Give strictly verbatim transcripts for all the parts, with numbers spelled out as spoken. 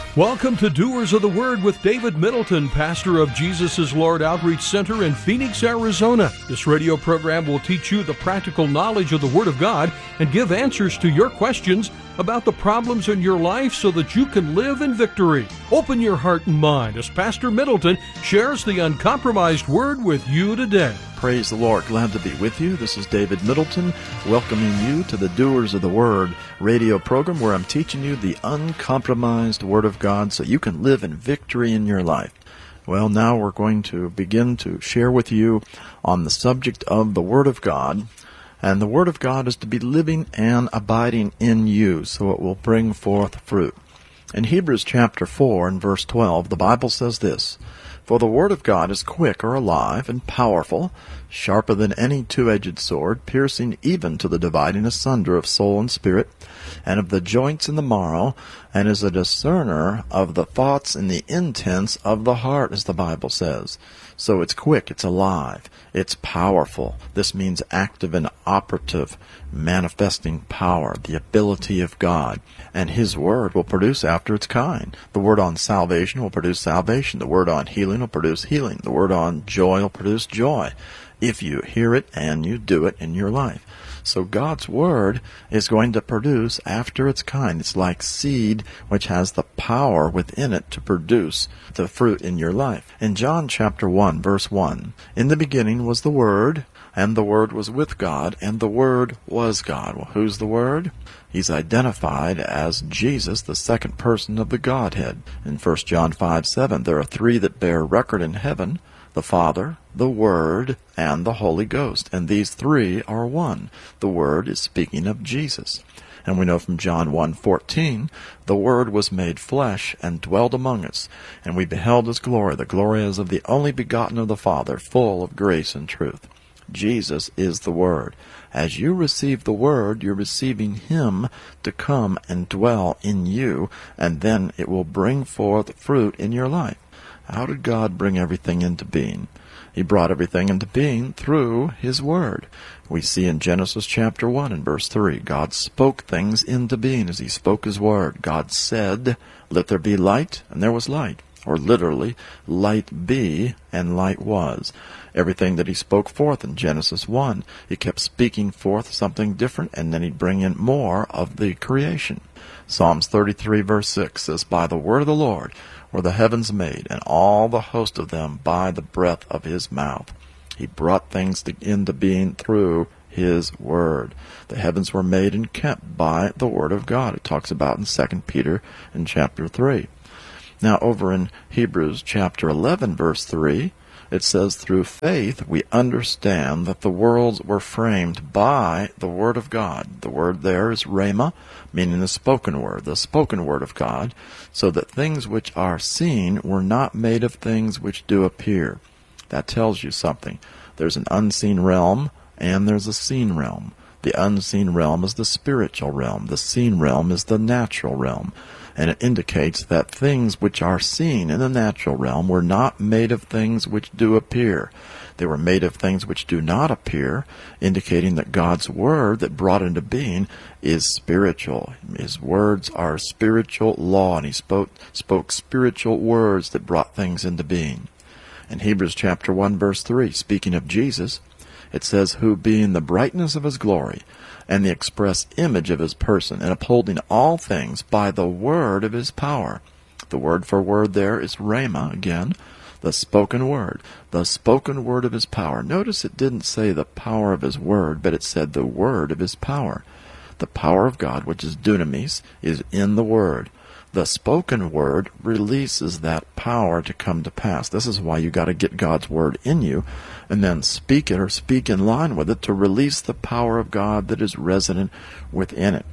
Welcome to Doers of the Word with David Middleton, pastor of Jesus is Lord Outreach Center in Phoenix, Arizona. This radio program will teach you the practical knowledge of the Word of God and give answers to your questions about the problems in your life so that you can live in victory. Open your heart and mind as Pastor Middleton shares the uncompromised Word with you today. Praise the Lord. Glad to be with you. This is David Middleton welcoming you to the Doers of the Word radio program where I'm teaching you the uncompromised Word of God so you can live in victory in your life. Well, now we're going to begin to share with you on the subject of the Word of God. And the Word of God is to be living and abiding in you so it will bring forth fruit. In Hebrews chapter four and verse twelve, the Bible says this, "For the Word of God is quick or alive and powerful, sharper than any two-edged sword, piercing even to the dividing asunder of soul and spirit, and of the joints and the marrow, and is a discerner of the thoughts and the intents of the heart," as the Bible says. So it's quick, it's alive, it's powerful. This means active and operative, manifesting power, the ability of God. And His Word will produce after its kind. The Word on salvation will produce salvation. The Word on healing will produce healing. The Word on joy will produce joy, if you hear it and you do it in your life. So God's Word is going to produce after its kind. It's like seed which has the power within it to produce the fruit in your life. In John chapter one, verse one, "In the beginning was the Word, and the Word was with God, and the Word was God." Well, who's the Word? He's identified as Jesus, the second person of the Godhead. In First John five, seven, "There are three that bear record in heaven, the Father, the Word, and the Holy Ghost. And these three are one." The Word is speaking of Jesus. And we know from John one fourteen, "The Word was made flesh and dwelt among us, and we beheld His glory. The glory as of the only begotten of the Father, full of grace and truth." Jesus is the Word. As you receive the Word, you're receiving Him to come and dwell in you, and then it will bring forth fruit in your life. How did God bring everything into being? He brought everything into being through His Word. We see in Genesis chapter one and verse three, God spoke things into being as He spoke His Word. God said, "Let there be light," and there was light. Or literally, "Light be," and light was. Everything that He spoke forth in Genesis one, He kept speaking forth something different, and then He'd bring in more of the creation. Psalms thirty-three verse six says, "By the word of the Lord were the heavens made, and all the host of them by the breath of His mouth." He brought things to, into being through His Word. The heavens were made and kept by the Word of God. It talks about in Second Peter in chapter three. Now over in Hebrews chapter eleven verse three, it says, "Through faith we understand that the worlds were framed by the Word of God." The word there is rhema, meaning the spoken word, the spoken word of God, "so that things which are seen were not made of things which do appear." That tells you something. There's an unseen realm and there's a seen realm. The unseen realm is the spiritual realm. The seen realm is the natural realm. And it indicates that things which are seen in the natural realm were not made of things which do appear. They were made of things which do not appear, indicating that God's Word that brought into being is spiritual. His words are spiritual law, and He spoke, spoke spiritual words that brought things into being. In Hebrews chapter one verse three, speaking of Jesus, it says, "Who being the brightness of His glory, and the express image of His person, and upholding all things by the word of His power." The word for word there is rhema, again, the spoken word, the spoken word of His power. Notice it didn't say the power of His word, but it said the word of His power. The power of God, which is dunamis, is in the Word. The spoken word releases that power to come to pass. This is why you got to get God's Word in you and then speak it or speak in line with it to release the power of God that is resident within it.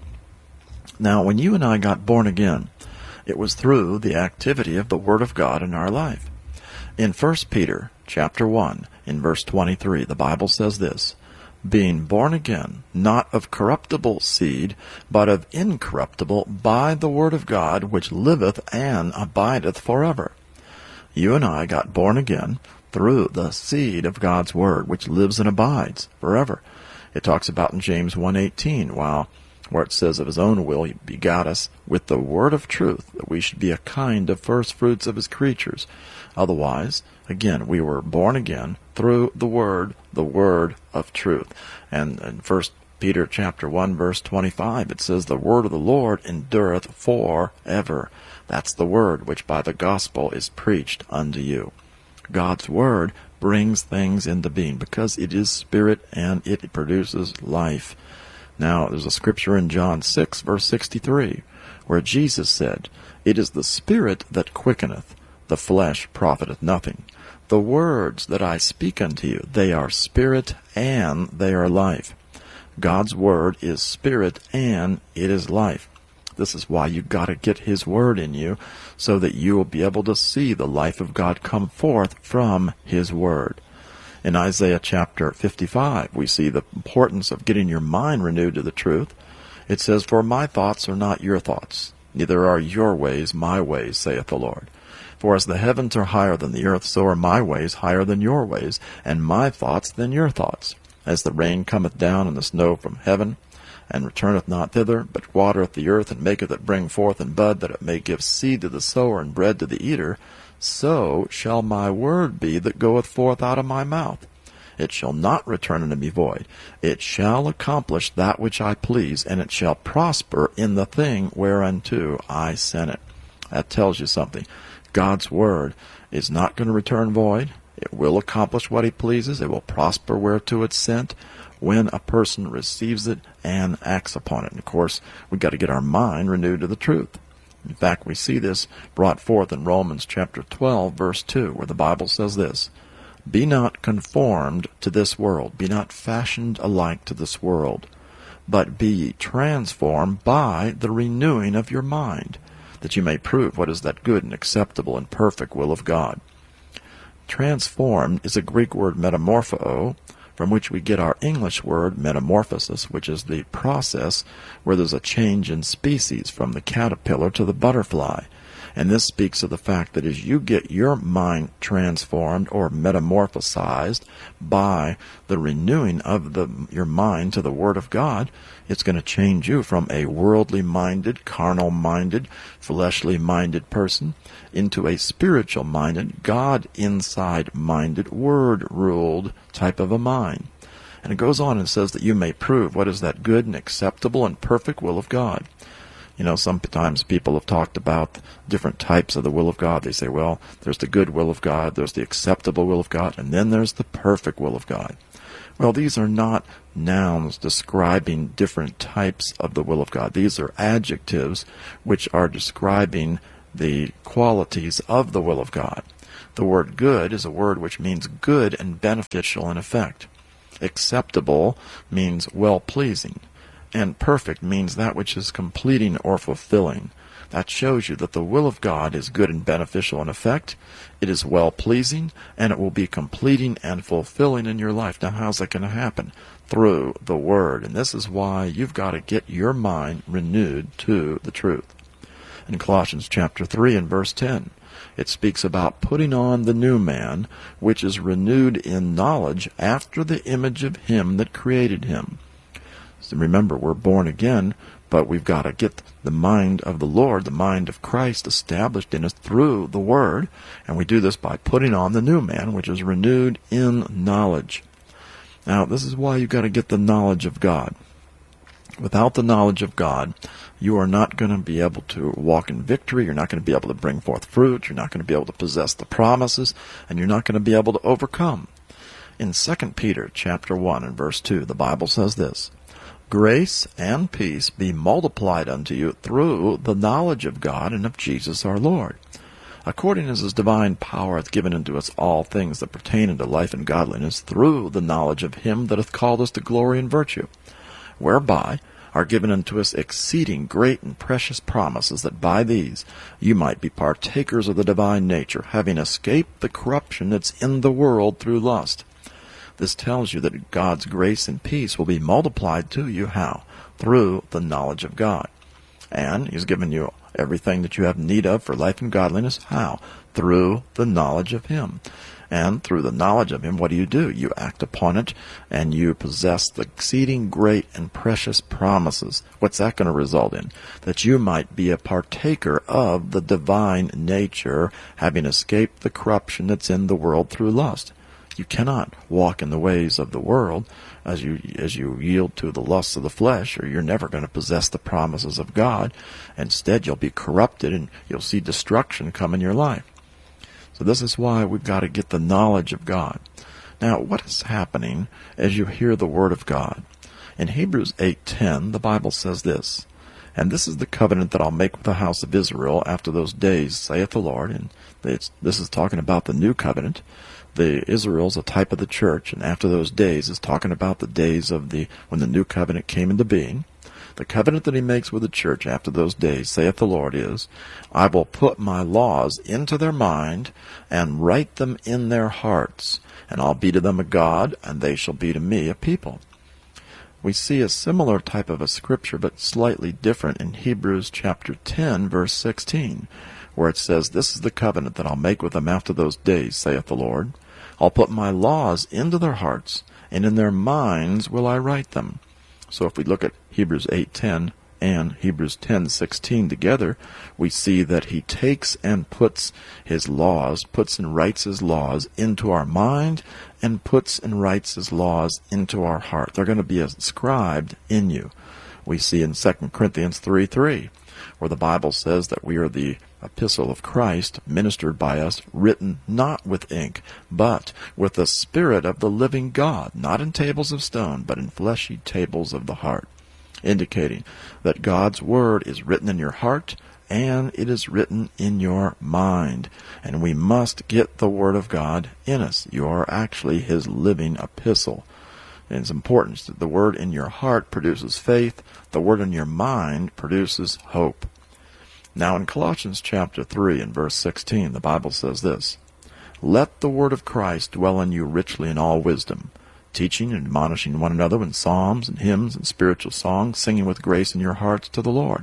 Now, when you and I got born again, it was through the activity of the Word of God in our life. In First Peter chapter one, in verse twenty-three, the Bible says this, "Being born again, not of corruptible seed, but of incorruptible, by the Word of God, which liveth and abideth forever." You and I got born again through the seed of God's Word, which lives and abides forever. It talks about in James one eighteen, while where it says of his own will he begot us with the word of truth, that we should be a kind of first fruits of his creatures. Otherwise, again, we were born again through the word, the word of truth. And in First Peter chapter one, verse twenty-five, it says, the word of the Lord endureth forever. That's the word which by the gospel is preached unto you. God's word brings things into being because it is spirit and it produces life. Now, there's a scripture in John six, verse sixty-three, where Jesus said, it is the spirit that quickeneth, the flesh profiteth nothing. The words that I speak unto you, they are spirit and they are life. God's word is spirit and it is life. This is why you've got to get his word in you so that you will be able to see the life of God come forth from his word. In Isaiah chapter fifty-five, we see the importance of getting your mind renewed to the truth. It says, for my thoughts are not your thoughts, neither are your ways my ways, saith the Lord. For as the heavens are higher than the earth, so are my ways higher than your ways, and my thoughts than your thoughts. As the rain cometh down and the snow from heaven, and returneth not thither, but watereth the earth, and maketh it bring forth and bud, that it may give seed to the sower and bread to the eater, so shall my word be that goeth forth out of my mouth. It shall not return unto me void. It shall accomplish that which I please, and it shall prosper in the thing whereunto I sent it. That tells you something. God's word is not going to return void. It will accomplish what he pleases. It will prosper whereto it's sent when a person receives it and acts upon it. And of course, we've got to get our mind renewed to the truth. In fact, we see this brought forth in Romans chapter twelve, verse two, where the Bible says this, be not conformed to this world, be not fashioned alike to this world, but be ye transformed by the renewing of your mind, that you may prove what is that good and acceptable and perfect will of God. Transformed is a Greek word metamorpho, from which we get our English word metamorphosis, which is the process where there's a change in species from the caterpillar to the butterfly. And this speaks of the fact that as you get your mind transformed or metamorphosized by the renewing of the, your mind to the Word of God, it's going to change you from a worldly-minded, carnal-minded, fleshly-minded person into a spiritual-minded, God-inside-minded, Word-ruled type of a mind. And it goes on and says that you may prove what is that good and acceptable and perfect will of God. You know, sometimes people have talked about different types of the will of God. They say, well, there's the good will of God, there's the acceptable will of God, and then there's the perfect will of God. Well, these are not nouns describing different types of the will of God. These are adjectives which are describing the qualities of the will of God. The word good is a word which means good and beneficial in effect. Acceptable means well-pleasing. And perfect means that which is completing or fulfilling. That shows you that the will of God is good and beneficial in effect. It is well-pleasing, and it will be completing and fulfilling in your life. Now, how's that going to happen? Through the Word. And this is why you've got to get your mind renewed to the truth. In Colossians chapter three and verse ten, it speaks about putting on the new man, which is renewed in knowledge after the image of him that created him. So remember, we're born again, but we've got to get the mind of the Lord, the mind of Christ, established in us through the Word, and we do this by putting on the new man, which is renewed in knowledge. Now, this is why you've got to get the knowledge of God. Without the knowledge of God, you are not going to be able to walk in victory, you're not going to be able to bring forth fruit, you're not going to be able to possess the promises, and you're not going to be able to overcome. In Second Peter chapter one and verse two, the Bible says this, grace and peace be multiplied unto you through the knowledge of God and of Jesus our Lord, according as his divine power hath given unto us all things that pertain unto life and godliness, through the knowledge of him that hath called us to glory and virtue, whereby are given unto us exceeding great and precious promises, that by these you might be partakers of the divine nature, having escaped the corruption that's in the world through lust. This tells you that God's grace and peace will be multiplied to you. How? Through the knowledge of God. And he's given you everything that you have need of for life and godliness. How? Through the knowledge of him. And through the knowledge of him, what do you do? You act upon it, and you possess the exceeding great and precious promises. What's that going to result in? That you might be a partaker of the divine nature, having escaped the corruption that's in the world through lust. You cannot walk in the ways of the world as you as you yield to the lusts of the flesh, or you're never going to possess the promises of God. Instead, you'll be corrupted, and you'll see destruction come in your life. So this is why we've got to get the knowledge of God. Now, what is happening as you hear the Word of God? In Hebrews eight ten, the Bible says this, "And this is the covenant that I'll make with the house of Israel after those days, saith the Lord." And it's, this is talking about the new covenant. The Israel's a type of the church, and after those days is talking about the days of the when the new covenant came into being. The covenant that he makes with the church after those days, saith the Lord, is, "I will put my laws into their mind and write them in their hearts, and I'll be to them a God, and they shall be to me a people." We see a similar type of a scripture, but slightly different, in Hebrews chapter ten, verse sixteen, where it says, "This is the covenant that I'll make with them after those days, saith the Lord. I'll put my laws into their hearts, and in their minds will I write them." So if we look at Hebrews eight ten and Hebrews ten sixteen together, we see that he takes and puts his laws, puts and writes his laws into our mind, and puts and writes his laws into our heart. They're going to be inscribed in you. We see in Second Corinthians three three, where the Bible says that we are the epistle of Christ, ministered by us, written not with ink, but with the Spirit of the living God, not in tables of stone, but in fleshy tables of the heart, indicating that God's Word is written in your heart, and it is written in your mind. And we must get the Word of God in us. You are actually His living epistle. And it's important that the Word in your heart produces faith. The Word in your mind produces hope. Now in Colossians chapter three and verse sixteen, the Bible says this, "Let the word of Christ dwell in you richly in all wisdom, teaching and admonishing one another in psalms and hymns and spiritual songs, singing with grace in your hearts to the Lord."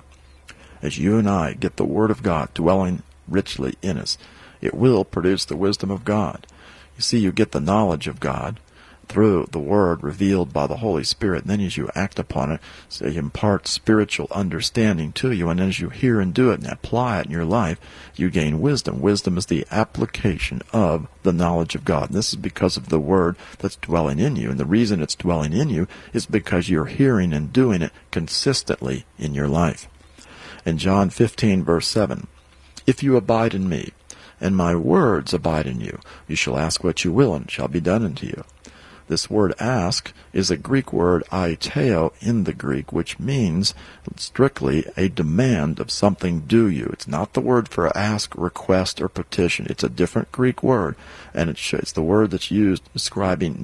As you and I get the Word of God dwelling richly in us, it will produce the wisdom of God. You see, you get the knowledge of God through the Word revealed by the Holy Spirit, and then as you act upon it, so you impart spiritual understanding to you, and as you hear and do it and apply it in your life, you gain wisdom. Wisdom is the application of the knowledge of God, and this is because of the Word that's dwelling in you, and the reason it's dwelling in you is because you're hearing and doing it consistently in your life. In John fifteen, verse seven, "If you abide in me, and my words abide in you, you shall ask what you will, and it shall be done unto you." This word ask is a Greek word aiteo in the Greek, which means strictly a demand of something due you. It's not the word for ask, request, or petition. It's a different Greek word, and it's the word that's used describing